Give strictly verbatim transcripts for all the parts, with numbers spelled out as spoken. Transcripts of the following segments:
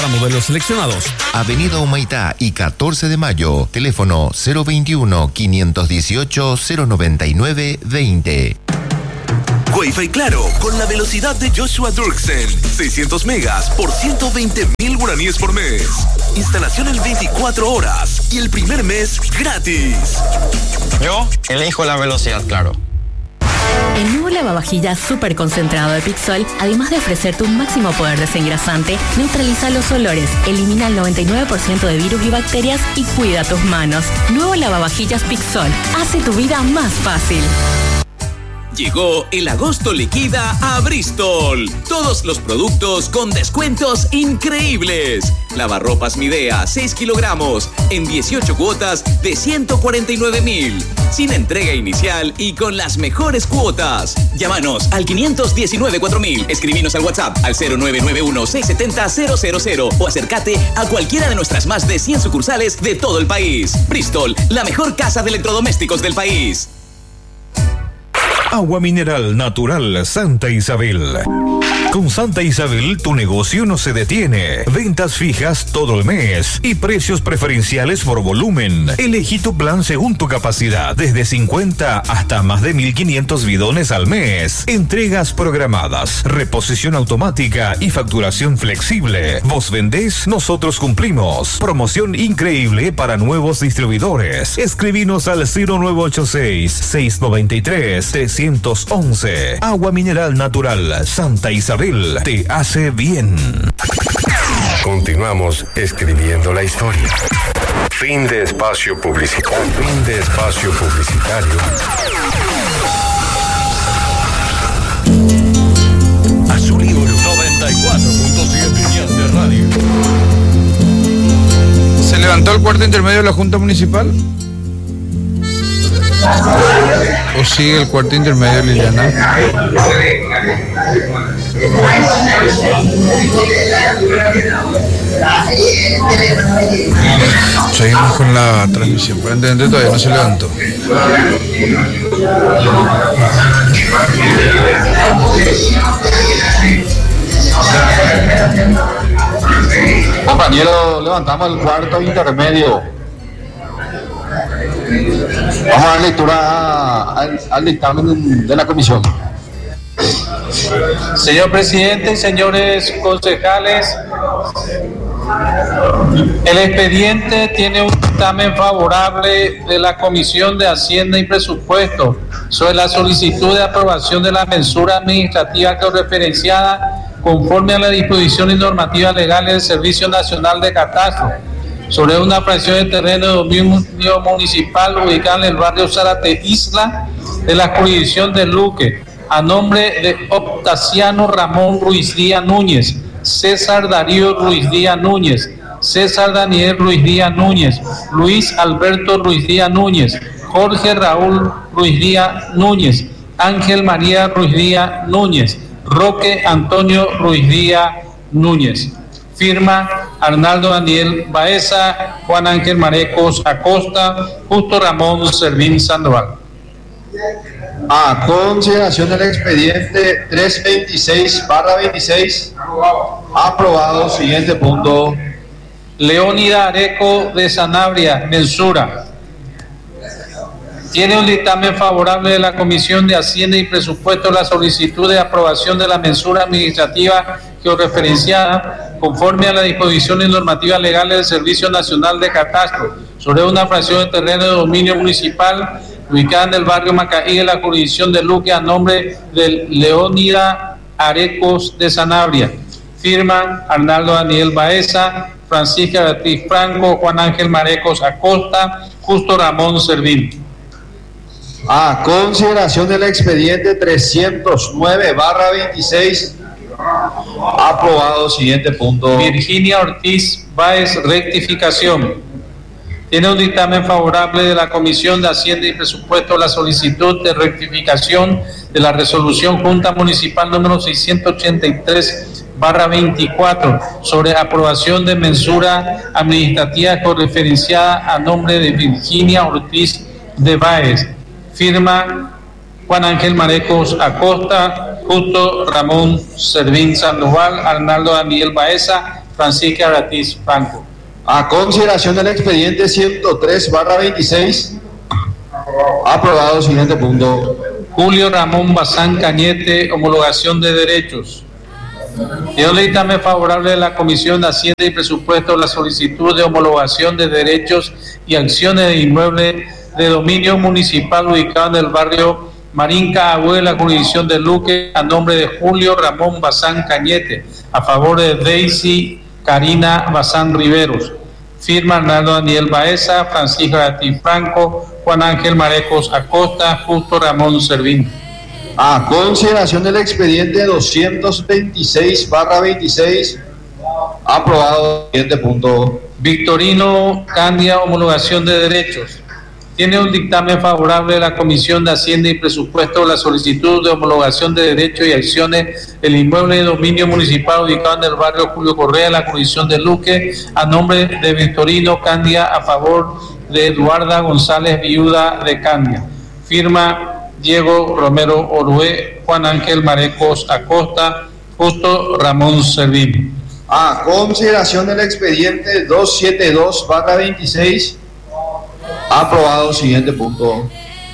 para modelos seleccionados. Avenida Humaitá y catorce de mayo. Teléfono cero veintiuno, quinientos dieciocho, cero noventa y nueve, veinte. Wi-Fi Claro, con la velocidad de Joshua Dirksen. seiscientos megas por ciento veinte mil guaraníes por mes. Instalación en veinticuatro horas y el primer mes gratis. Yo elijo la velocidad Claro. El nuevo lavavajillas súper concentrado de Pixol, además de ofrecerte un máximo poder desengrasante, neutraliza los olores, elimina el noventa y nueve por ciento de virus y bacterias y cuida tus manos. Nuevo lavavajillas Pixol, hace tu vida más fácil. Llegó el agosto liquida a Bristol. Todos los productos con descuentos increíbles. Lavarropas Midea seis kilogramos en dieciocho cuotas de ciento cuarenta y nueve mil. Sin entrega inicial y con las mejores cuotas. Llámanos al quinientos diecinueve cuatro mil. Escribinos al WhatsApp al cero nueve nueve uno, seis siete cero, cero cero cero o acércate a cualquiera de nuestras más de cien sucursales de todo el país. Bristol, la mejor casa de electrodomésticos del país. Agua mineral natural Santa Isabel. Con Santa Isabel tu negocio no se detiene. Ventas fijas todo el mes y precios preferenciales por volumen. Elegí tu plan según tu capacidad, desde cincuenta hasta más de mil quinientos bidones al mes. Entregas programadas, reposición automática y facturación flexible. Vos vendés, nosotros cumplimos. Promoción increíble para nuevos distribuidores. Escribinos al cero nueve ocho seis, seis nueve tres, tres uno uno. Agua mineral natural Santa Isabel. Te hace bien. Continuamos escribiendo la historia. Fin de espacio publicitario. Fin de espacio publicitario. Azul y Oro noventa y cuatro punto siete de radio. ¿Se levantó el cuarto intermedio de la Junta Municipal? ¿O sigue el cuarto intermedio, Liliana? Seguimos con la transmisión. Aparentemente todavía no se levantó. Compañero, levantamos el cuarto intermedio. Vamos a dar lectura al, al dictamen de la comisión. Señor presidente, señores concejales, el expediente tiene un dictamen favorable de la Comisión de Hacienda y Presupuesto sobre la solicitud de aprobación de la mensura administrativa referenciada conforme a las disposiciones normativas legales del Servicio Nacional de Catastro sobre una fracción de terreno de dominio municipal ubicada en el barrio Zárate Isla de la jurisdicción de Luque, a nombre de Octaciano Ramón Ruiz Díaz Núñez, César Darío Ruiz Díaz Núñez, César Daniel Ruiz Díaz Núñez, Luis Alberto Ruiz Díaz Núñez, Jorge Raúl Ruiz Díaz Núñez, Ángel María Ruiz Díaz Núñez, Roque Antonio Ruiz Díaz Núñez. Firma Arnaldo Daniel Baeza, Juan Ángel Marecos Acosta, Justo Ramón Servín Sandoval. A consideración del expediente trescientos veintiséis barra veintiséis, aprobado. Siguiente punto. Leónida Areco de Sanabria, mensura. Tiene un dictamen favorable de la Comisión de Hacienda y Presupuesto la solicitud de aprobación de la mensura administrativa georreferenciada conforme a las disposiciones normativas legales del Servicio Nacional de Catastro sobre una fracción de terreno de dominio municipal ubicada en el barrio Macaí de la jurisdicción de Luque a nombre de Leónida Arecos de Sanabria. Firman Arnaldo Daniel Baeza, Francisca Beatriz Franco, Juan Ángel Marecos Acosta, Justo Ramón Servín. A consideración del expediente trescientos nueve barra veintiséis, aprobado. Siguiente punto. Virginia Ortiz Báez, rectificación. Tiene un dictamen favorable de la Comisión de Hacienda y Presupuesto la solicitud de rectificación de la resolución Junta Municipal número seiscientos ochenta y tres barra veinticuatro sobre aprobación de mensura administrativa correferenciada a nombre de Virginia Ortiz de Báez. Firma Juan Ángel Marecos Acosta, Justo Ramón Servín Sandoval, Arnaldo Daniel Baeza, Francisca Ortiz Franco. A consideración del expediente ciento tres barra veintiséis, aprobado. Siguiente punto. Julio Ramón Bazán Cañete, homologación de derechos. Tiene un dictamen favorable de la Comisión de Hacienda y Presupuesto la solicitud de homologación de derechos y acciones de inmueble de dominio municipal ubicado en el barrio Marinca Abuela, jurisdicción de Luque, a nombre de Julio Ramón Bazán Cañete, a favor de Daisy Karina Bazán Riveros. Firma Arnaldo Daniel Baeza, Francisco Ortiz Franco, Juan Ángel Marecos Acosta, Justo Ramón Servín. A consideración del expediente doscientos veintiséis barra veintiséis, aprobado. Siguiente punto. Victorino Candia, homologación de derechos. Tiene un dictamen favorable de la Comisión de Hacienda y Presupuesto la solicitud de homologación de derechos y acciones del inmueble de dominio municipal ubicado en el barrio Julio Correa, en la jurisdicción de Luque, a nombre de Victorino Candia, a favor de Eduarda González, viuda de Candia. Firma Diego Romero Orué, Juan Ángel Marecos Acosta, Justo Ramón Servín. A consideración del expediente doscientos setenta y dos barra veintiséis, aprobado. Siguiente punto.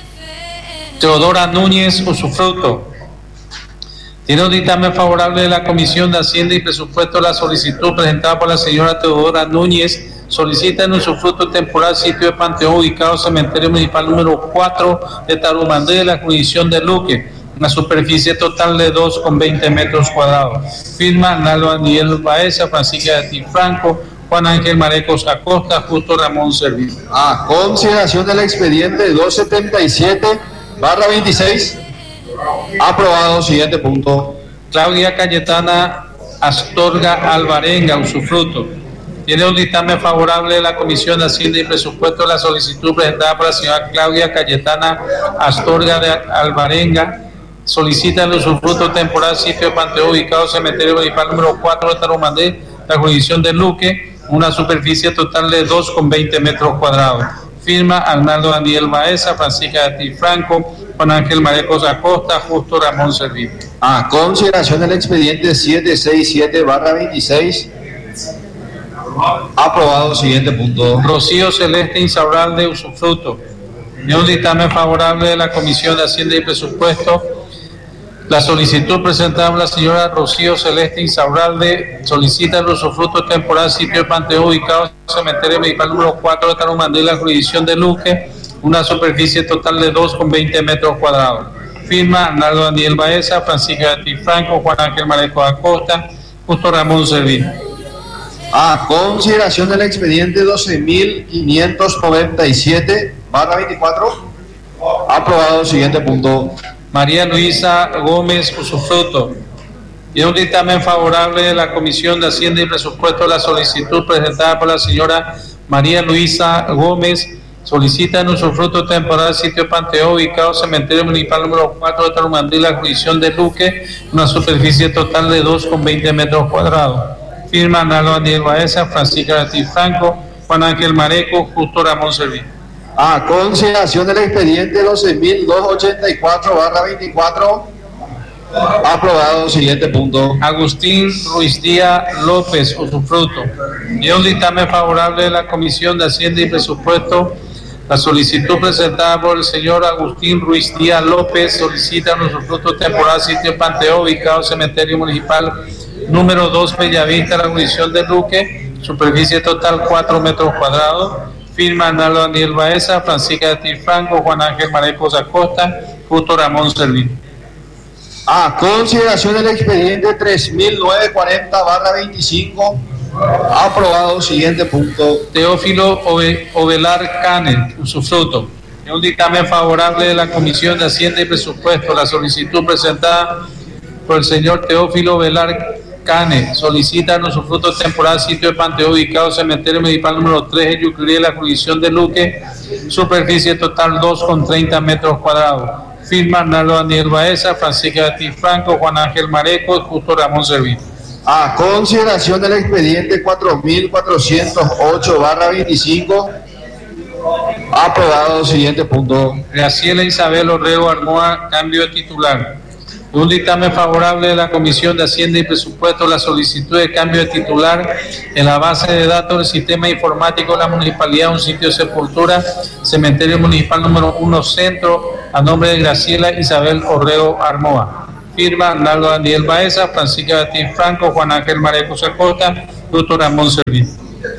Teodora Núñez, usufructo. Tiene un dictamen favorable de la Comisión de Hacienda y Presupuesto la solicitud presentada por la señora Teodora Núñez. Solicita en usufructo temporal sitio de Panteón ubicado en el cementerio municipal número cuatro de Tarumandé, de la jurisdicción de Luque, una superficie total de dos con veinte metros cuadrados. Firma Arnaldo Daniel Baeza, Francisca Ortiz Franco, Juan Ángel Marecos Acosta, Justo Ramón Servín. A consideración del expediente doscientos setenta y siete barra veintiséis, aprobado. Siguiente punto. Claudia Cayetana Astorga Alvarenga, usufructo. Tiene un dictamen favorable de la Comisión de Hacienda y Presupuesto la solicitud presentada por la señora Claudia Cayetana Astorga de Alvarenga. Solicita el usufructo temporal sitio de Panteón ubicado en el cementerio municipal número cuatro de Tarumandé, la jurisdicción de Luque, una superficie total de dos con veinte metros cuadrados. Firma Arnaldo Daniel Baeza, Francisca Ortiz Franco, Juan Ángel Marecos Acosta, Justo Ramón Servín. A consideración del expediente setecientos sesenta y siete barra veintiséis, aprobado. Siguiente punto. Rocío Celeste Insaurralde, usufructo. De un dictamen favorable de la Comisión de Hacienda y Presupuesto, la solicitud presentada por la señora Rocío Celeste Insaurralde solicita el usufructo temporal sitio de Panteón ubicado en el cementerio municipal número cuatro de Tarumandé, la jurisdicción de Luque, una superficie total de dos con veinte metros cuadrados. Firma Arnaldo Daniel Baeza, Francisca Ortiz Franco, Juan Ángel Marecos Acosta, Justo Ramón Servín. A consideración del expediente doce mil quinientos noventa y siete barra veinticuatro, aprobado. Siguiente punto. María Luisa Gómez, usufructo. Y un dictamen favorable de la Comisión de Hacienda y Presupuesto la solicitud presentada por la señora María Luisa Gómez. Solicita en usufructo temporal sitio Panteón ubicado en el cementerio municipal número cuatro de Tarumandé, la jurisdicción de Luque, una superficie total de dos con veinte metros cuadrados. Firma Arnaldo Daniel Baeza, Francisca Ortiz Franco, Juan Ángel Mareco, Justo Ramón Servín. A consideración del expediente doce mil doscientos ochenta y cuatro barra veinticuatro, aprobado. Siguiente punto. Agustín Ruiz Díaz López, usufructo. Y un dictamen favorable de la Comisión de Hacienda y Presupuesto. La solicitud presentada por el señor Agustín Ruiz Díaz López solicita un usufructo temporal sitio Panteón ubicado en el cementerio municipal número dos Bellavista, la jurisdicción de Luque, superficie total cuatro metros cuadrados. Firma Arnaldo Daniel Baeza, Francisca Ortiz Franco, Juan Ángel Marecos Acosta, Justo Ramón Servín. A consideración del expediente tres mil novecientos cuarenta barra veinticinco, aprobado. Siguiente punto. Teófilo Ove, Ovelar Cane, usufructo. En un dictamen favorable de la Comisión de Hacienda y Presupuesto, la solicitud presentada por el señor Teófilo Ovelar Cane solicita en usufructo temporal sitio de Panteón ubicado en el cementerio municipal número tres de Yucrí, la jurisdicción de Luque, superficie total dos con treinta metros cuadrados. Firma Arnaldo Daniel Baeza, Francisca Ortiz Franco, Juan Ángel Mareco y Justo Ramón Servín. A consideración del expediente cuatro mil cuatrocientos ocho barra veinticinco, aprobado. Siguiente punto. Graciela Isabel Orrego Armoa, cambio de titular. Un dictamen favorable de la Comisión de Hacienda y Presupuesto, la solicitud de cambio de titular en la base de datos del sistema informático de la municipalidad, un sitio de sepultura, cementerio municipal número uno Centro, a nombre de Graciela Isabel Orrego Armoa. Firma Arnaldo Daniel Baeza, Francisca Beatriz Franco, Juan Ángel Marecos Acosta, doctor Ramón Servín.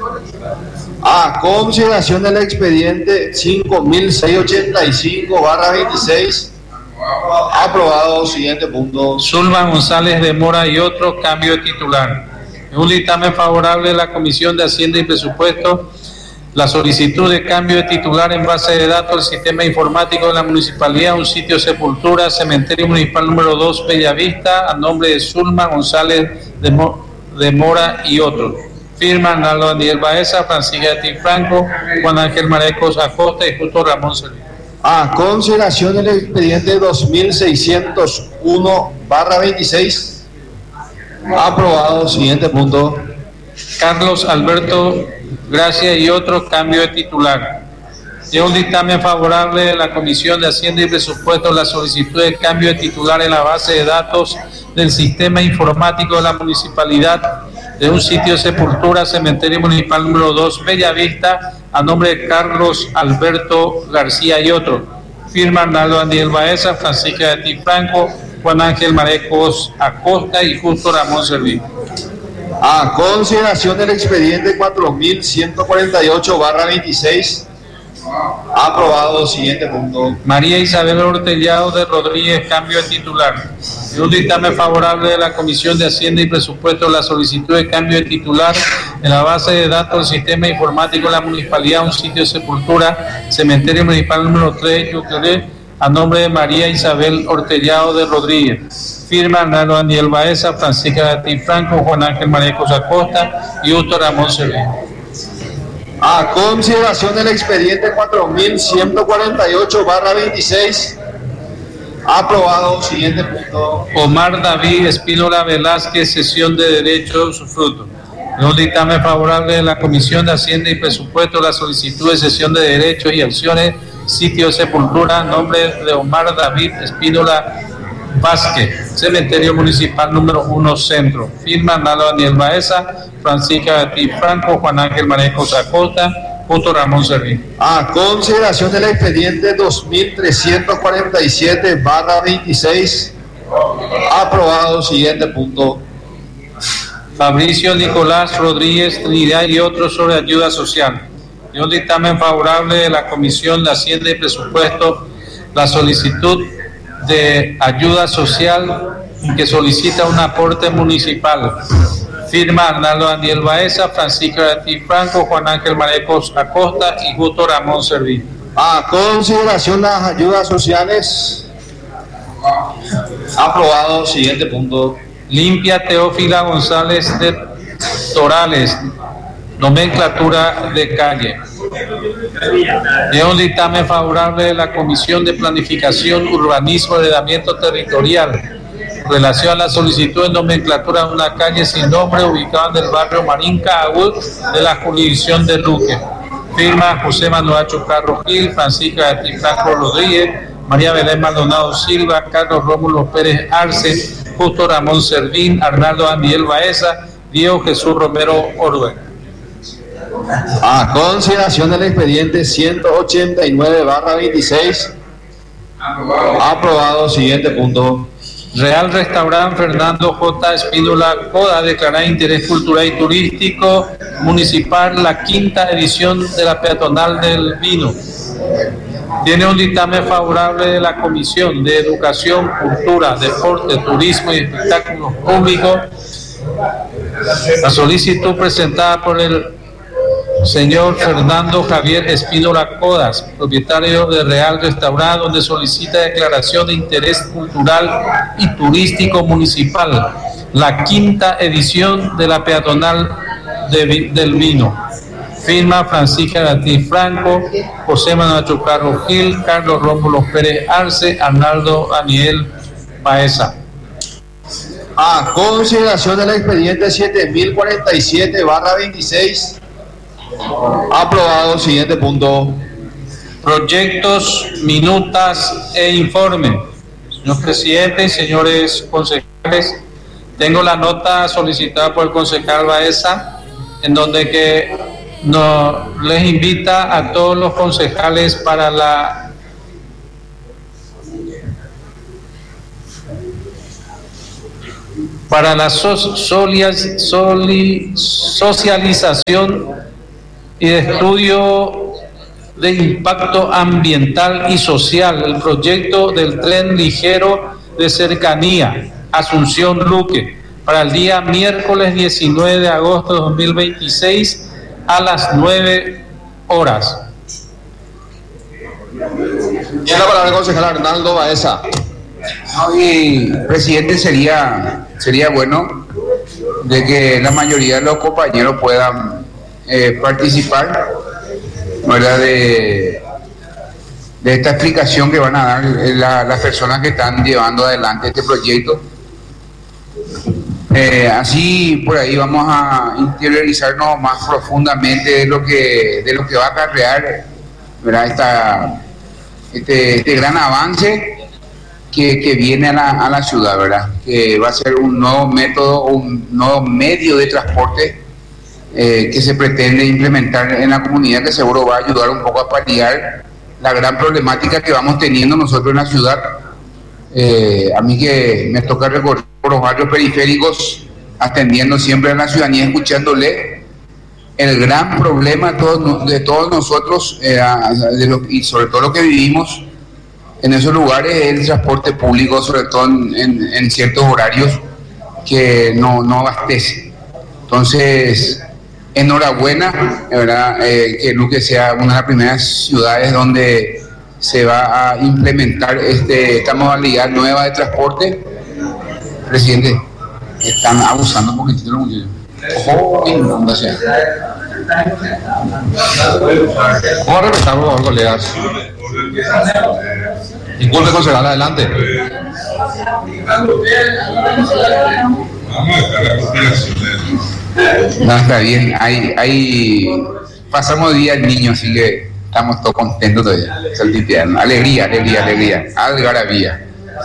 A consideración del expediente cinco mil seiscientos ochenta y cinco barra veintiséis. Aprobado. Siguiente punto. Zulma González de Mora y otros, cambio de titular. En un dictamen favorable de la Comisión de Hacienda y Presupuesto, la solicitud de cambio de titular en base de datos del sistema informático de la municipalidad, un sitio de sepultura, cementerio municipal número dos Bellavista, a nombre de Zulma González de, Mo de Mora y otros. Firma Arnaldo Daniel Baeza, Francisca Beatriz Franco, Juan Ángel Marecos Acosta y justo Ramón Servín. A consideración del expediente dos mil seiscientos uno barra veintiséis. Aprobado. Siguiente punto. Carlos Alberto Gracia y otros, cambio de titular. De un dictamen favorable de la Comisión de Hacienda y Presupuesto, la solicitud de cambio de titular en la base de datos del sistema informático de la municipalidad, de un sitio de sepultura, cementerio municipal número dos Bellavista, a nombre de Carlos Alberto García y otros. Firma Arnaldo Daniel Baeza, Francisca Beatriz Franco, Juan Ángel Marecos Acosta y justo Ramón Servín. A consideración del expediente cuatro mil ciento cuarenta y ocho barra veintiséis. Aprobado. Siguiente punto. María Isabel Ortellado de Rodríguez, cambio de titular. En un dictamen favorable de la Comisión de Hacienda y Presupuesto, la solicitud de cambio de titular en la base de datos del sistema informático de la municipalidad, un sitio de sepultura, cementerio municipal número tres Yuclé, a nombre de María Isabel Ortellado de Rodríguez. Firma Arnaldo Daniel Baeza, Francisca Beatriz Franco, Juan Ángel Marecos Acosta y Justo Ramón Servín. A consideración del expediente cuatro mil ciento cuarenta y ocho barra veintiséis. Aprobado. Siguiente punto. Omar David Espínola Velázquez, sesión de derecho de usufructo. En un dictamen favorable de la Comisión de Hacienda y Presupuesto, la solicitud de cesión de derechos y acciones, sitio de sepultura, nombre de Omar David Espínola Vázquez, cementerio municipal número uno Centro. Firma Arnaldo Daniel Baeza, Francisca Beatriz Franco, Juan Ángel Marecos Acosta, Justo Ramón Servín. A consideración del expediente dos mil trescientos cuarenta y siete barra veintiséis. Aprobado. Siguiente punto. Fabricio Nicolás Rodríguez Trinidad y otros, sobre ayuda social. En un dictamen favorable de la Comisión de Hacienda y Presupuesto, la solicitud de ayuda social que solicita un aporte municipal. Firma Arnaldo Daniel Baeza, Francisca Beatriz Franco, Juan Ángel Marecos Acosta y Justo Ramón Servín. A consideración las ayudas sociales. Aprobado. Siguiente punto. Limpia Teófila González de Torales, nomenclatura de calle. De un dictamen favorable de la Comisión de Planificación, Urbanismo y Ordenamiento Territorial, en relación a la solicitud de nomenclatura de una calle sin nombre ubicada en el barrio Marín Caagud de la jurisdicción de Luque. Firma José Manuel Chocarro Gil, Francisca Beatriz Franco Rodríguez, María Belén Maldonado Silva, Carlos Rómulo Pérez Arce, Justo Ramón Servín, Arnaldo Daniel Baeza, Diego Jesús Romero Orbe. A consideración del expediente ciento ochenta y nueve barra veintiséis. Aprobado. Siguiente punto. Real Restaurante Fernando J. Espínola Coda, declarar interés cultural y turístico municipal la quinta edición de la peatonal del vino. Tiene un dictamen favorable de la Comisión de Educación, Cultura, Deporte, Turismo y Espectáculos Públicos. La solicitud presentada por el señor Fernando Javier Espínola Codas, propietario de Real Restaurante, donde solicita declaración de interés cultural y turístico municipal, la quinta edición de la peatonal de, del vino. Firma Francisca Beatriz Franco, José Manuel Chocarro Gil, Carlos Rómulo Pérez Arce, Arnaldo Daniel Baeza. A consideración del expediente siete mil cuarenta y siete barra veintiséis. Aprobado. Siguiente punto. Proyectos, minutas e informe. Señor presidente y señores concejales, tengo la nota solicitada por el concejal Baeza, en donde que no, les invita a todos los concejales para la para la so, solia, soli, socialización y de estudio de impacto ambiental y social, el proyecto del tren ligero de cercanía Asunción Luque, para el día miércoles diecinueve de agosto de dos mil veintiséis a las nueve horas. Tiene la palabra el concejal Arnaldo Baeza. No, y presidente, sería sería bueno de que la mayoría de los compañeros puedan eh, participar, ¿verdad?, de, de esta explicación que van a dar la, las personas que están llevando adelante este proyecto. Eh, así por ahí vamos a interiorizarnos más profundamente de lo que de lo que va a acarrear, ¿verdad?, esta, este, este gran avance que, que viene a la, a la ciudad, ¿verdad?, que va a ser un nuevo método, un nuevo medio de transporte eh, que se pretende implementar en la comunidad, que seguro va a ayudar un poco a paliar la gran problemática que vamos teniendo nosotros en la ciudad. Eh, a mí que me toca recorrer por los barrios periféricos, atendiendo siempre a la ciudadanía, escuchándole, el gran problema de todos, de todos nosotros, eh, de lo, y sobre todo lo que vivimos en esos lugares, es el transporte público, sobre todo en, en, en ciertos horarios que no, no abastece. Entonces, enhorabuena, ¿verdad?, eh, que Luque sea una de las primeras ciudades donde se va a implementar este, esta modalidad nueva de transporte. Presidente, están abusando un poquitito de los muchachos. Ojo, inmunda sea. Vamos a respetar, por favor, colegas. Disculpe, concejal, adelante. No, está bien. Hay, hay... Pasamos día el niño, así que estamos todos contentos todavía. Saltiteando. Alegría, alegría, alegría. Algarabía.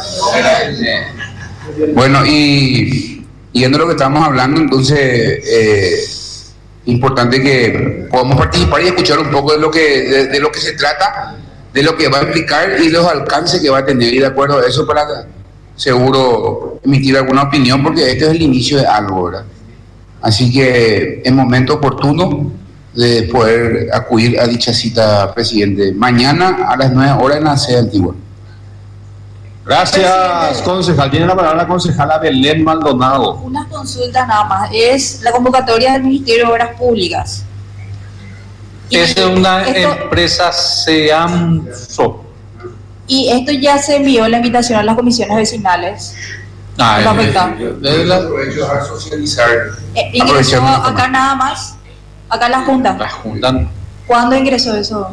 Bueno, y yendo a lo que estábamos hablando, entonces, eh, importante que podamos participar y escuchar un poco de lo que de, de lo que se trata, de lo que va a implicar y los alcances que va a tener, y de acuerdo a eso para seguro emitir alguna opinión, porque este es el inicio de algo, ¿verdad? Así que es momento oportuno de poder acudir a dicha cita, presidente, mañana a las nueve horas en la sede antigua. Gracias, concejal. Tiene la palabra la concejala Belén Maldonado. Unas consultas nada más. Es la convocatoria del Ministerio de Obras Públicas. Es de una esto, empresa SEAMSO. Y esto ya se envió la invitación a las comisiones vecinales. Ah, ¿No afecta? Desde la aprovecho a socializar. Eh, ¿Ingresó acá nada más? Acá en la Junta. La Junta. ¿Cuándo ingresó eso?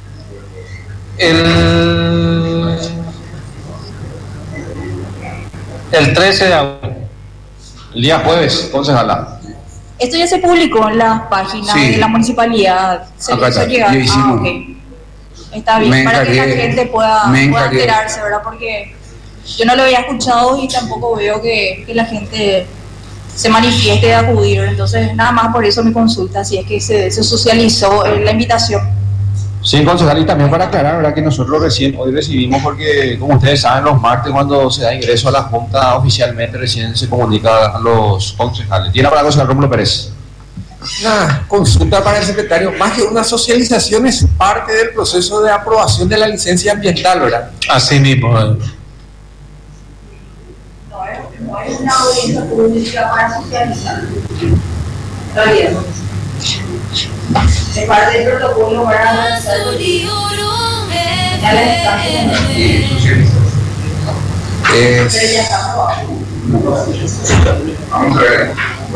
El... El trece de agosto. El día jueves, concejala. Esto ya se publicó en las páginas sí. de la municipalidad. Se Acá le hizo llegar. Ah, okay. Está bien, me para encargué, que la gente pueda, me pueda enterarse, ¿verdad? Porque yo no lo había escuchado y tampoco veo que, que la gente se manifieste de acudir. Entonces, nada más por eso mi consulta, si es que se, se socializó la invitación. Sí, concejal, y también para aclarar, ¿verdad?, que nosotros recién hoy recibimos, porque como ustedes saben, los martes cuando se da ingreso a la Junta oficialmente recién se comunica a los concejales. Tiene la palabra el concejal Rómulo Pérez. Una consulta para el secretario, más que una socialización, es parte del proceso de aprobación de la licencia ambiental, ¿verdad? Así mismo. ¿eh? No es una audiencia pública para socializar. Está bien. Es parte del protocolo para avanzar. Ya les está. Es... Vamos a ver.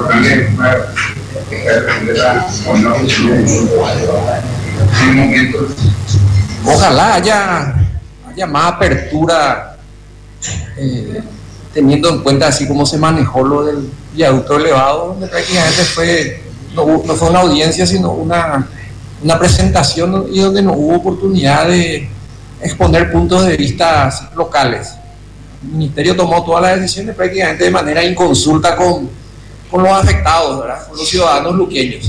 Ojalá haya, haya más apertura, eh, teniendo en cuenta así como se manejó lo del viaducto elevado, donde prácticamente fue no, no fue una audiencia sino una, una presentación, y donde no hubo oportunidad de exponer puntos de vista locales. El ministerio tomó todas las decisiones prácticamente de manera inconsulta con, con los afectados, ¿verdad? Con los ciudadanos luqueños.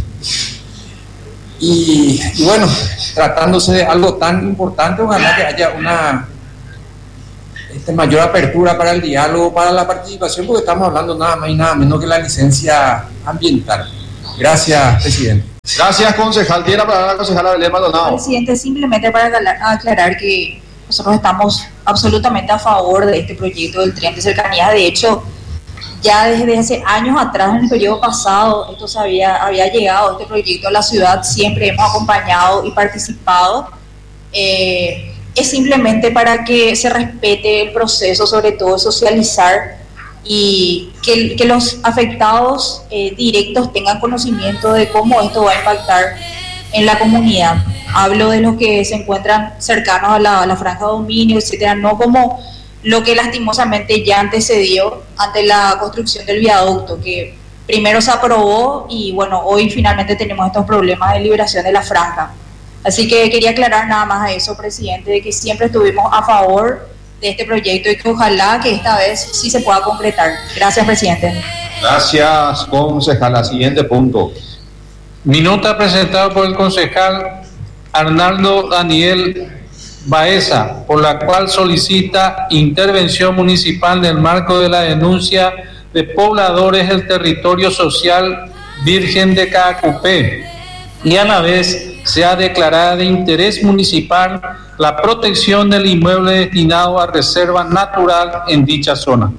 Y, y bueno, tratándose de algo tan importante, ojalá que haya una este, mayor apertura para el diálogo, para la participación, porque estamos hablando nada más y nada menos que la licencia ambiental. Gracias, presidente. Gracias, concejal. Tiene la palabra la concejala Belén Maldonado. Presidente, simplemente para aclarar que nosotros estamos absolutamente a favor de este proyecto del tren de cercanía. De hecho, ya desde hace años atrás, en el periodo pasado, esto se había, había llegado, este proyecto a la ciudad, siempre hemos acompañado y participado. Eh, es simplemente para que se respete el proceso, sobre todo socializar, y que, que los afectados eh, directos tengan conocimiento de cómo esto va a impactar en la comunidad. Hablo de los que se encuentran cercanos a la, a la franja de dominio, etcétera, no como lo que lastimosamente ya antecedió ante la construcción del viaducto, que primero se aprobó y bueno, hoy finalmente tenemos estos problemas de liberación de la franja. Así que quería aclarar nada más a eso, presidente, de que siempre estuvimos a favor de este proyecto y que ojalá que esta vez sí se pueda concretar. Gracias, presidente. Gracias, concejala. Siguiente punto. Minuta presentada por el concejal Arnaldo Daniel Baeza, por la cual solicita intervención municipal en el marco de la denuncia de pobladores del territorio social Virgen de Caacupé, y a la vez sea declarada de interés municipal la protección del inmueble destinado a reserva natural en dicha zona.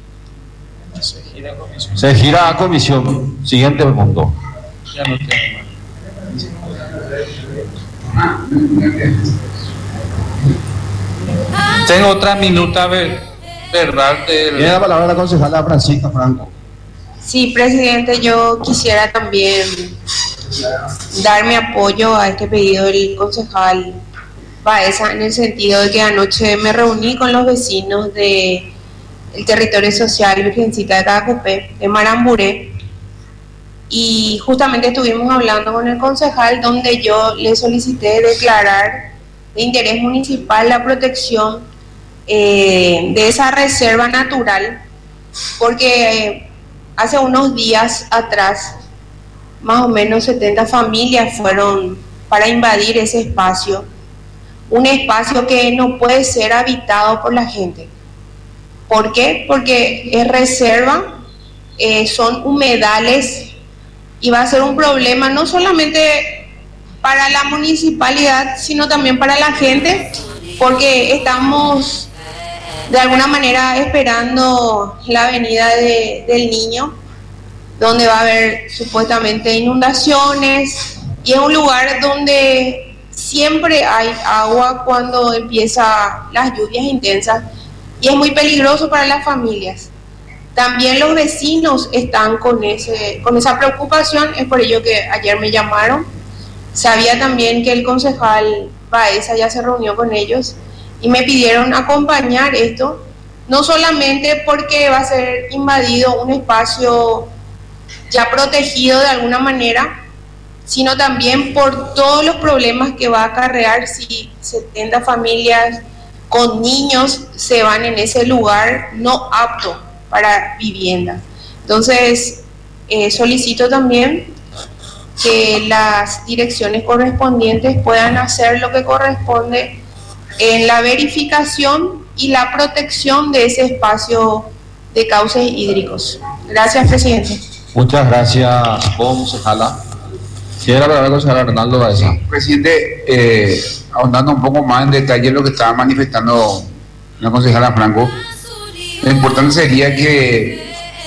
Se gira a comisión. Siguiente punto. Ya no tengo más. Tengo otra minuta, ¿verdad? Del... Tiene la palabra la concejala Francisca Franco. Sí, presidente, yo quisiera también dar mi apoyo a este pedido del concejal Baeza, en el sentido de que anoche me reuní con los vecinos de el territorio social Virgencita de Caacupé, de Maramburé, y justamente estuvimos hablando con el concejal, donde yo le solicité declarar de interés municipal la protección eh, de esa reserva natural, porque eh, hace unos días atrás más o menos setenta familias fueron para invadir ese espacio, un espacio que no puede ser habitado por la gente. ¿Por qué? Porque es reserva, eh, son humedales, y va a ser un problema no solamente para la municipalidad, sino también para la gente, porque estamos de alguna manera esperando la venida de, del niño, donde va a haber supuestamente inundaciones, y es un lugar donde siempre hay agua cuando empiezan las lluvias intensas, y es muy peligroso para las familias. También los vecinos están con, ese, con esa preocupación, es por ello que ayer me llamaron. Sabía también que el concejal Baeza ya se reunió con ellos y me pidieron acompañar esto, no solamente porque va a ser invadido un espacio ya protegido de alguna manera, sino también por todos los problemas que va a acarrear si setenta familias con niños se van en ese lugar no apto para vivienda. Entonces, eh, solicito también que las direcciones correspondientes puedan hacer lo que corresponde en la verificación y la protección de ese espacio de cauces hídricos. Gracias, presidente. Muchas gracias, concejala. Tiene la palabra el concejal Arnaldo Baeza. Presidente, eh, ahondando un poco más en detalle lo que estaba manifestando la concejala Franco, lo importante sería que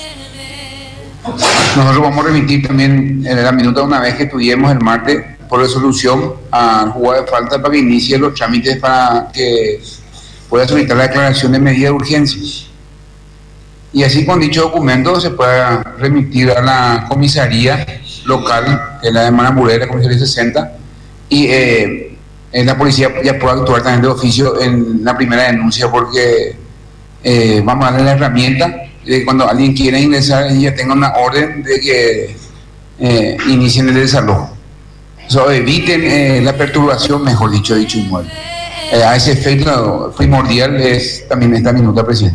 nosotros vamos a remitir también en la minuta una vez que tuvimos el martes por resolución al juzgado de falta para que inicie los trámites para que pueda solicitar la declaración de medida de urgencia. Y así con dicho documento se pueda remitir a la comisaría local, que es la de Maramburé, la comisaría sesenta, y eh, la policía ya puede actuar también de oficio en la primera denuncia, porque eh, vamos a darle la herramienta de cuando alguien quiera ingresar y ya tenga una orden de que eh, inicien el desalojo. O sea, eviten eh, la perturbación, mejor dicho, dicho inmueble. Eh, a ese efecto primordial es también esta minuta, presidente.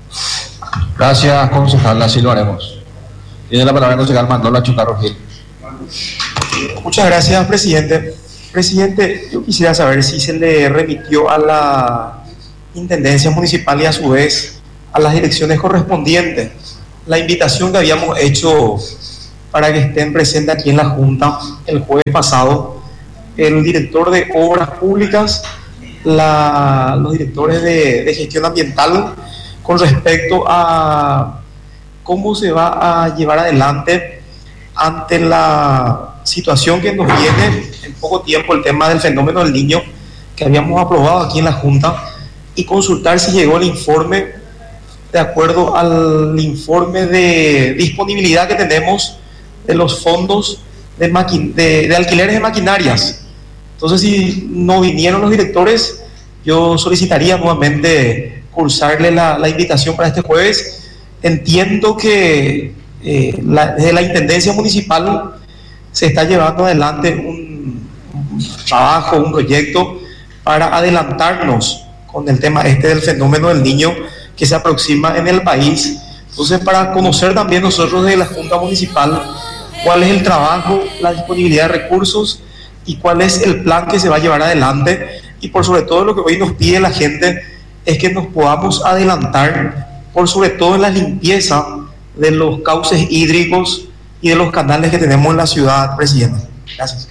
Gracias, concejal, así lo haremos. Tiene la palabra el concejal Manolo Chucarro Gil. Muchas gracias, presidente. Presidente, yo quisiera saber si se le remitió a la Intendencia Municipal y a su vez a las direcciones correspondientes la invitación que habíamos hecho para que estén presentes aquí en la Junta el jueves pasado, el director de Obras Públicas, la, los directores de, de Gestión Ambiental, con respecto a cómo se va a llevar adelante ante la situación que nos viene en poco tiempo, el tema del fenómeno del Niño que habíamos aprobado aquí en la Junta, y consultar si llegó el informe de acuerdo al informe de disponibilidad que tenemos de los fondos de, maqui- de, de alquileres de maquinarias. Entonces, si no vinieron los directores, yo solicitaría nuevamente cursarle la, la invitación para este jueves. Entiendo que eh, la, desde la Intendencia Municipal se está llevando adelante un, un trabajo, un proyecto para adelantarnos con el tema este del fenómeno del Niño que se aproxima en el país. Entonces, para conocer también nosotros de la Junta Municipal cuál es el trabajo, la disponibilidad de recursos y cuál es el plan que se va a llevar adelante, y por sobre todo lo que hoy nos pide la gente es que nos podamos adelantar por sobre todo en la limpieza de los cauces hídricos y de los canales que tenemos en la ciudad, presidente. Gracias.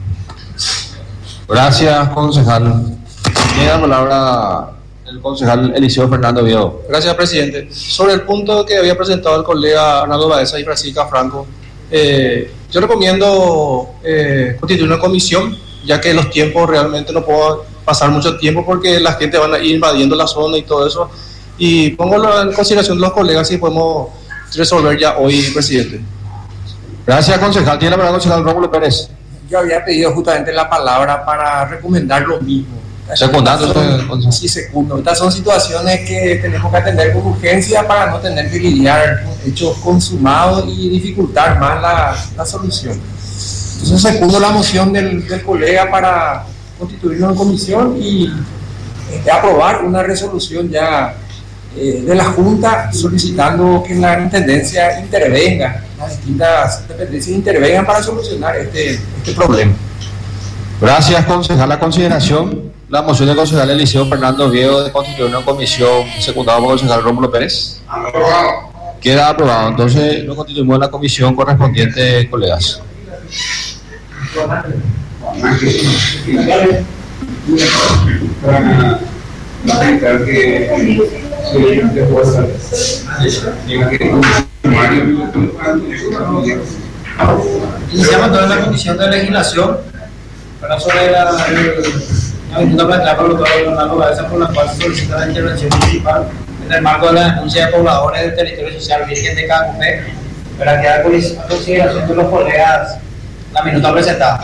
Gracias, concejal. Tiene la palabra el concejal Eliseo Fernando Viedo. Gracias, presidente. Sobre el punto que había presentado el colega Arnaldo Baeza y Francisca Franco, eh, yo recomiendo eh, constituir una comisión, ya que los tiempos realmente no puedo pasar mucho tiempo porque la gente van a ir invadiendo la zona y todo eso. Y pongo en consideración de los colegas si podemos resolver ya hoy, presidente. Gracias, concejal. Tiene la palabra el concejal Rómulo Pérez. Yo había pedido justamente la palabra para recomendar lo mismo. Secundando usted. Sí, secundo. Estas son situaciones que tenemos que atender con urgencia para no tener que lidiar con hechos consumados y dificultar más la, la solución. Entonces, secundo la moción del, del colega para constituir una comisión y este, aprobar una resolución ya eh, de la Junta solicitando que la Intendencia intervenga, las distintas dependencias intervengan para solucionar este, este problema. Gracias, concejal. La consideración, la moción del concejal Eliseo Fernando Viedo de constituir una comisión secundada por el concejal Rómulo Pérez. Aprobado. Queda aprobado. Entonces lo constituimos en la comisión correspondiente, colegas. Iniciamos entonces la comisión de legislación para sobre la minuta planteada por el doctor Leonardo Baeza, por la cual se solicita la intervención municipal en el marco de la denuncia de pobladores del territorio social Virgen de Cacupé, para quedar a consideración de los colegas la minuta presentada.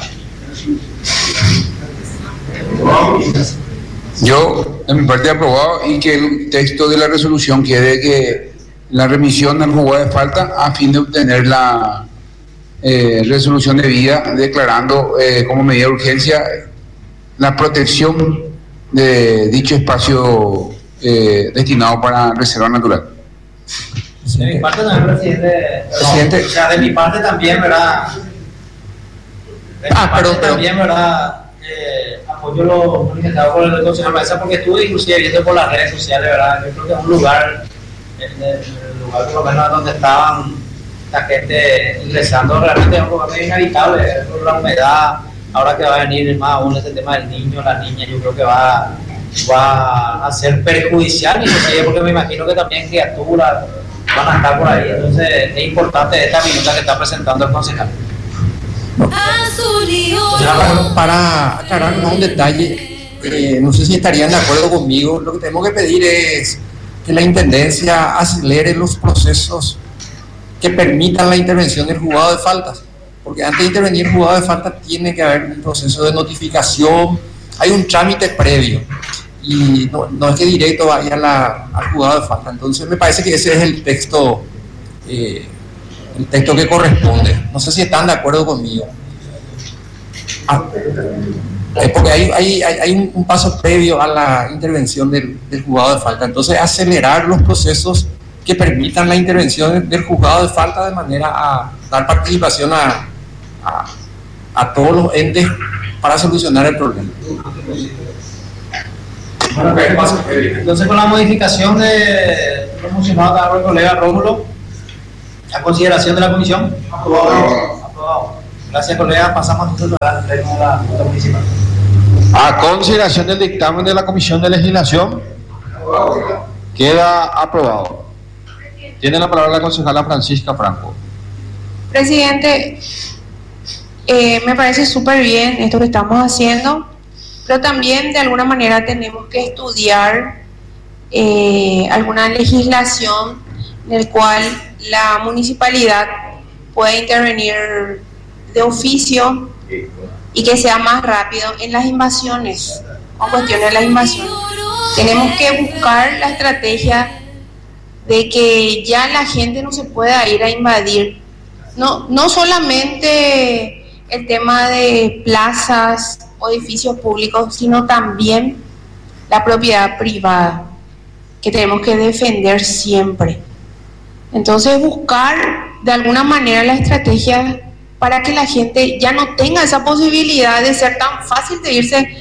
Yo, en mi parte, aprobado, y que el texto de la resolución quede que la remisión al juzgado de falta a fin de obtener la eh, resolución debida, declarando eh, como medida de urgencia la protección de dicho espacio eh, destinado para reserva natural. De mi parte también, presidente, presidente. No, o sea, de mi parte también, ¿verdad? De mi ah, parte perdón, también, ¿verdad? Eh, apoyo lo manifestado por el concejal Baeza, porque estuve inclusive viendo por las redes sociales, ¿verdad? Yo creo que es un lugar, el, el lugar por lo menos donde estaban la gente ingresando, realmente es un lugar medio inhabitable, por la humedad. Ahora que va a venir más aún este tema del niño, la niña, yo creo que va, va a ser perjudicial, y no sé, porque me imagino que también criaturas van a estar por ahí. Entonces es importante esta minuta que está presentando el concejal. Para aclarar más un detalle, eh, no sé si estarían de acuerdo conmigo, lo que tenemos que pedir es que la Intendencia acelere los procesos que permitan la intervención del juzgado de faltas, porque antes de intervenir el juzgado de faltas tiene que haber un proceso de notificación, hay un trámite previo, y no, no es que directo vaya a la, al juzgado de faltas. Entonces me parece que ese es el texto eh, el texto que corresponde. No sé si están de acuerdo conmigo. Ah. Eh, porque hay, hay, hay, hay un, un paso previo a la intervención del, del juzgado de falta. Entonces, acelerar los procesos que permitan la intervención del juzgado de falta de manera a dar participación a, a, a todos los entes para solucionar el problema. Bueno, entonces, con la modificación de lo mencionado por el colega Rómulo, a consideración de la comisión. Aprobado. Aprobado. Gracias, colega. Pasamos nosotros al pleno de la Junta Municipal. A consideración del dictamen de la Comisión de Legislación, queda aprobado. Tiene la palabra la concejala Francisca Franco. Presidente, eh, me parece súper bien esto que estamos haciendo, pero también de alguna manera tenemos que estudiar eh, alguna legislación en la cual la municipalidad pueda intervenir de oficio y que sea más rápido en las invasiones, con cuestiones de las invasiones. Tenemos que buscar la estrategia de que ya la gente no se pueda ir a invadir, no, no solamente el tema de plazas o edificios públicos, sino también la propiedad privada, que tenemos que defender siempre. Entonces, buscar de alguna manera la estrategia para que la gente ya no tenga esa posibilidad de ser tan fácil de irse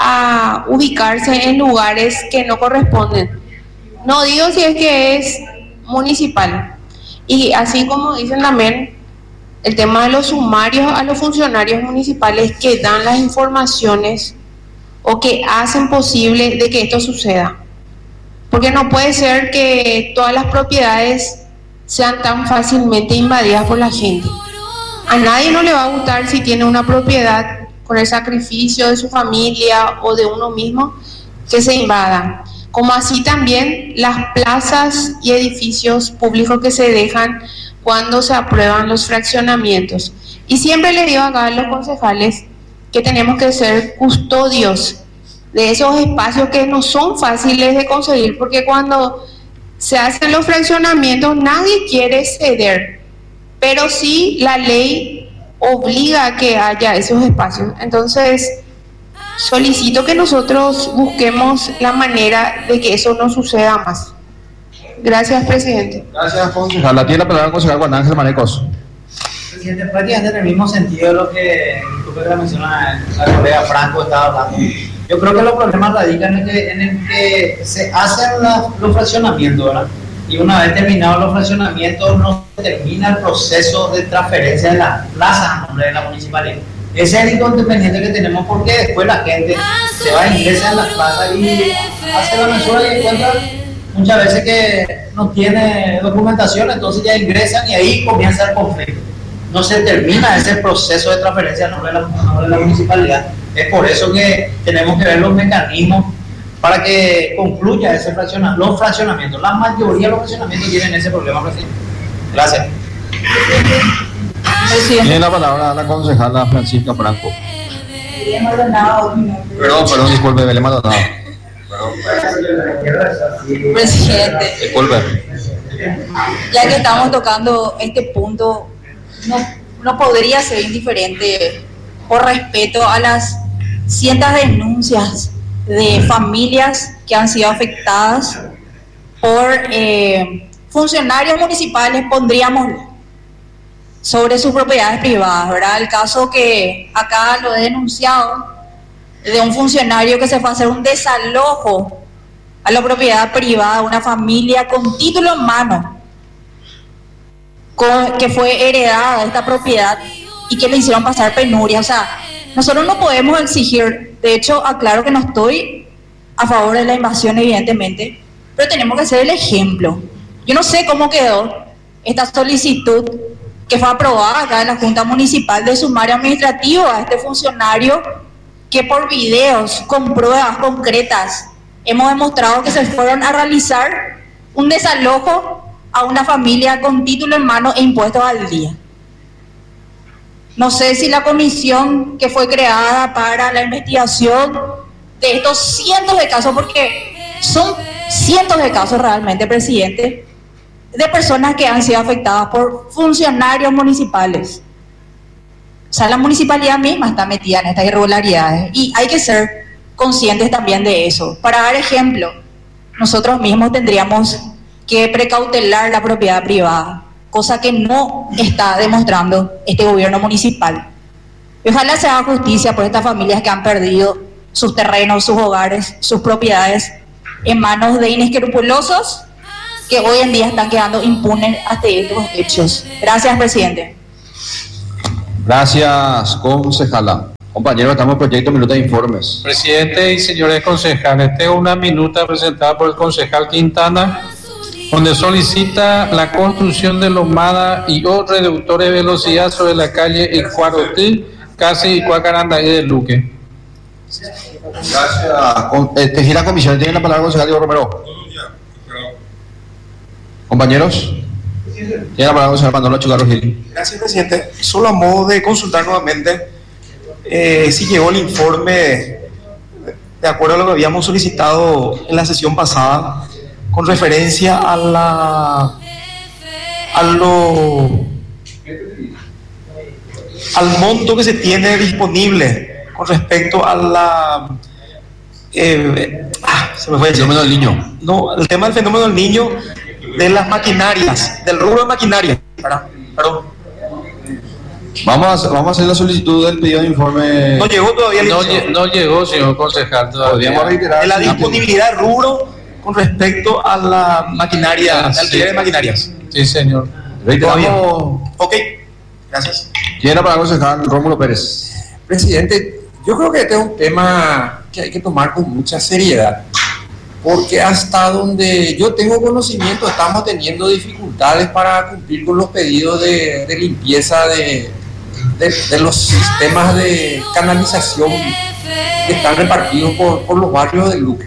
a ubicarse en lugares que no corresponden. No digo si es que es municipal. Y así como dicen también, el tema de los sumarios a los funcionarios municipales que dan las informaciones o que hacen posible de que esto suceda. Porque no puede ser que todas las propiedades sean tan fácilmente invadidas por la gente. A nadie no le va a gustar si tiene una propiedad con el sacrificio de su familia o de uno mismo que se invada. Como así también las plazas y edificios públicos que se dejan cuando se aprueban los fraccionamientos. Y siempre le digo acá a los concejales que tenemos que ser custodios de esos espacios que no son fáciles de conseguir, porque cuando se hacen los fraccionamientos nadie quiere ceder, pero sí la ley obliga a que haya esos espacios. Entonces, solicito que nosotros busquemos la manera de que eso no suceda más. Gracias, presidente. Gracias, concejala. Tiene la palabra el concejal Juan Ángel Manecos. Presidente, prácticamente en el mismo sentido de lo que, que la menciona la colega Franco estaba hablando. Yo creo que los problemas radican en, que, en el que se hacen la, los fraccionamientos, ¿verdad? Y una vez terminados los fraccionamientos no se termina el proceso de transferencia de las plazas a nombre de la municipalidad. Ese es el inconveniente que tenemos, porque después la gente se va a ingresar en las plazas y hace la mensura y encuentra muchas veces que no tiene documentación, entonces ya ingresan y ahí comienza el conflicto. No se termina ese proceso de transferencia a nombre de la, a nombre de la municipalidad. Es por eso que tenemos que ver los mecanismos para que concluya ese fraccionamiento, los fraccionamientos. La mayoría de los fraccionamientos tienen ese problema, presidente. Gracias. Tiene la palabra la concejala Francisca Franco. Perdón, perdón, disculpe, Belén Maldonado. Presidente, Disculpe. ya que estamos tocando este punto, no, no podría ser indiferente por respeto a las cientos de denuncias de familias que han sido afectadas por eh, funcionarios municipales, pondríamos, sobre sus propiedades privadas, ¿verdad? El caso que acá lo he denunciado de un funcionario que se fue a hacer un desalojo a la propiedad privada de una familia con título en mano, con, que fue heredada de esta propiedad y que le hicieron pasar penuria. O sea, nosotros no podemos exigir, de hecho aclaro que no estoy a favor de la invasión evidentemente, pero tenemos que ser el ejemplo. Yo no sé cómo quedó esta solicitud que fue aprobada acá en la Junta Municipal de sumario administrativo a este funcionario que por videos con pruebas concretas hemos demostrado que se fueron a realizar un desalojo a una familia con título en mano e impuestos al día. No sé si la comisión que fue creada para la investigación de estos cientos de casos, porque son cientos de casos realmente, presidente, de personas que han sido afectadas por funcionarios municipales. O sea, la municipalidad misma está metida en estas irregularidades y hay que ser conscientes también de eso. Para dar ejemplo, nosotros mismos tendríamos que precautelar la propiedad privada, cosa que no está demostrando este gobierno municipal. Y ojalá se haga justicia por estas familias que han perdido sus terrenos, sus hogares, sus propiedades en manos de inescrupulosos que hoy en día están quedando impunes ante estos hechos. Gracias, presidente. Gracias, concejala. Compañeros, estamos en proyecto Minuta de Informes. Presidente y señores concejales, tengo una minuta presentada por el concejal Quintana, donde solicita la construcción de lomada y o reductores de velocidad sobre la calle Icuarotí, casi Icuacarandaí de Luque. Gracias. Con, eh, Tejí la comisión. Tiene la palabra el concejal Diego Romero. Compañeros, tiene la palabra el concejal Manolo Chucarro Gil. Gracias, presidente. Solo a modo de consultar nuevamente eh, si llegó el informe de acuerdo a lo que habíamos solicitado en la sesión pasada con referencia a la a lo al monto que se tiene disponible con respecto a la eh, ah, se me fue el fenómeno del niño. No, el tema del fenómeno del niño, de las maquinarias, del rubro de maquinaria. Perdón. Vamos a, vamos a hacer la solicitud del pedido de informe. No llegó todavía. No, no llegó, señor concejal, todavía. De la disponibilidad del rubro con respecto a la maquinaria, al alquiler de maquinarias. Sí, señor. Reiteramos. Ok, gracias. Tiene la palabra el concejal Rómulo Pérez. Presidente, yo creo que este es un tema que hay que tomar con mucha seriedad, porque hasta donde yo tengo conocimiento estamos teniendo dificultades para cumplir con los pedidos de, de limpieza de, de, de los sistemas de canalización que están repartidos por, por los barrios del Luque.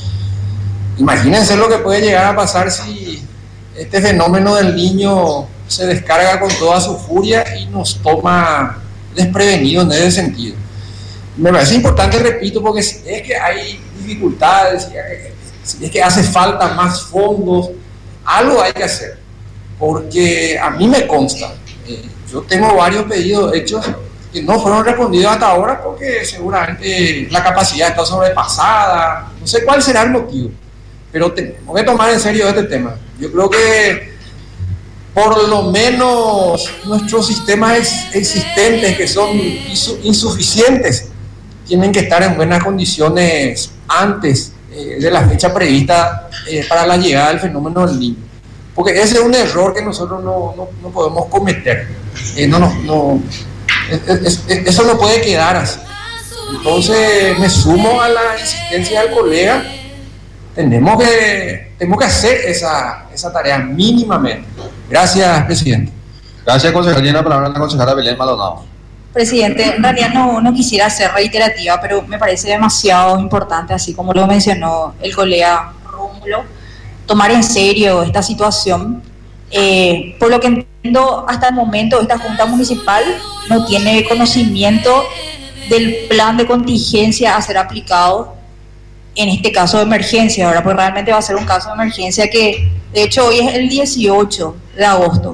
Imagínense lo que puede llegar a pasar si este fenómeno del niño se descarga con toda su furia y nos toma desprevenidos en ese sentido. Me parece importante, repito, porque si es que hay dificultades, si es que hace falta más fondos, algo hay que hacer, porque a mí me consta, eh, yo tengo varios pedidos hechos que no fueron respondidos hasta ahora porque seguramente la capacidad está sobrepasada, no sé cuál será el motivo, pero tenemos que tomar en serio este tema. Yo creo que por lo menos nuestros sistemas ex existentes, que son insuficientes, tienen que estar en buenas condiciones antes eh, de la fecha prevista eh, para la llegada del fenómeno del niño, porque ese es un error que nosotros no, no, no podemos cometer. eh, no, no, no, es, es, eso no puede quedar así. Entonces me sumo a la insistencia del colega, tenemos que, tenemos que hacer esa, esa tarea mínimamente. Gracias, presidente. Gracias, concejal. Tiene la palabra la concejala Belén Maldonado. Presidente, en realidad no, no quisiera ser reiterativa, pero me parece demasiado importante, así como lo mencionó el colega Rómulo, tomar en serio esta situación. Eh, por lo que entiendo, hasta el momento esta Junta Municipal no tiene conocimiento del plan de contingencia a ser aplicado en este caso de emergencia, ¿verdad? Pues realmente va a ser un caso de emergencia que, de hecho, hoy es el dieciocho de agosto.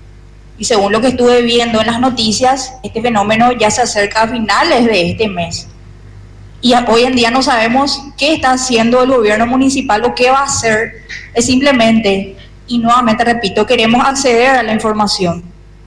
Y según lo que estuve viendo en las noticias, este fenómeno ya se acerca a finales de este mes. Y hoy en día no sabemos qué está haciendo el gobierno municipal o qué va a hacer. Es simplemente, y nuevamente repito, queremos acceder a la información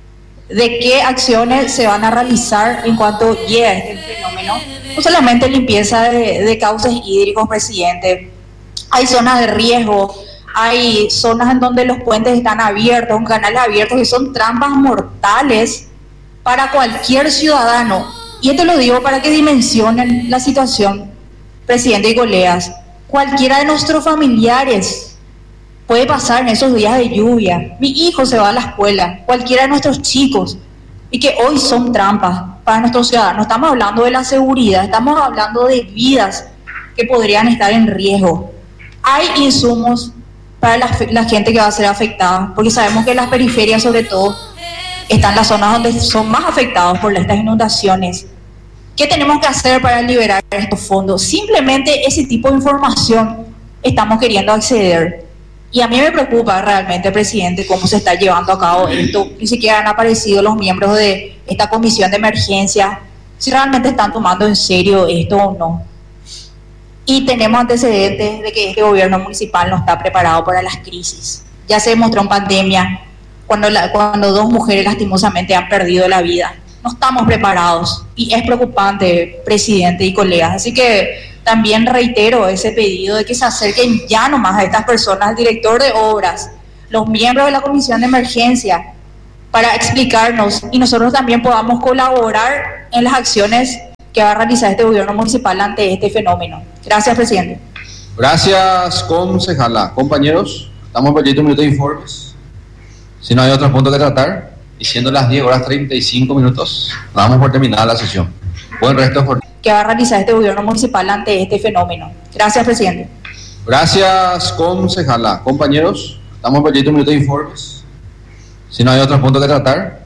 de qué acciones se van a realizar en cuanto llegue a este fenómeno. No solamente limpieza de, de cauces hídricos, presidente. Hay zonas de riesgo, hay zonas en donde los puentes están abiertos, canales abiertos, que son trampas mortales para cualquier ciudadano. Y esto lo digo para que dimensionen la situación, presidente y colegas. Cualquiera de nuestros familiares puede pasar en esos días de lluvia. Mi hijo se va a la escuela, cualquiera de nuestros chicos, y que hoy son trampas para nuestros ciudadanos. Estamos hablando de la seguridad, estamos hablando de vidas que podrían estar en riesgo. Hay insumos para la, la gente que va a ser afectada, porque sabemos que en las periferias, sobre todo, están las zonas donde son más afectados por estas inundaciones. ¿Qué tenemos que hacer para liberar estos fondos? Simplemente ese tipo de información estamos queriendo acceder. Y a mí me preocupa realmente, presidente, cómo se está llevando a cabo esto. Ni siquiera han aparecido los miembros de esta comisión de emergencia, si realmente están tomando en serio esto o no. Y tenemos antecedentes de que este gobierno municipal no está preparado para las crisis. Ya se demostró en pandemia, cuando, la, cuando dos mujeres lastimosamente han perdido la vida. No estamos preparados y es preocupante, presidente y colegas. Así que también reitero ese pedido de que se acerquen ya nomás a estas personas, el director de obras, los miembros de la comisión de emergencia, para explicarnos y nosotros también podamos colaborar en las acciones que va a realizar este gobierno municipal ante este fenómeno. Gracias, presidente. Gracias, concejala. Compañeros, estamos perdiendo un minuto de informes. Si no hay otro punto que tratar, y siendo las diez horas treinta y cinco minutos, damos por terminada la sesión. Buen resto por... que va a realizar este gobierno municipal ante este fenómeno. Gracias, presidente. Gracias, concejala. Compañeros, estamos perdiendo un minuto de informes. Si no hay otro punto que tratar,